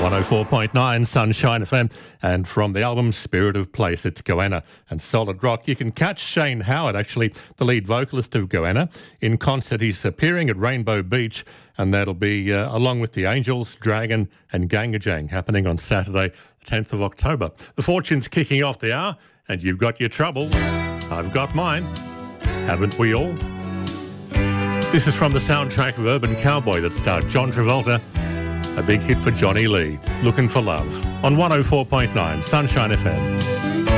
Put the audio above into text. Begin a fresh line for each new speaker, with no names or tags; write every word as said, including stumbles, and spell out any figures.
one oh four point nine Sunshine F M, and from the album Spirit of Place, it's Goanna and Solid Rock. You can catch Shane Howard, actually the lead vocalist of Goanna, in concert. He's appearing at Rainbow Beach, and that'll be uh, along with the Angels, Dragon and Gangajang, happening on Saturday, the tenth of October. The Fortunes kicking off the hour, and you've got your troubles. I've got mine. Haven't we all? This is from the soundtrack of Urban Cowboy that starred John Travolta. A big hit for Johnny Lee, Looking for Love, on one oh four point nine Sunshine F M.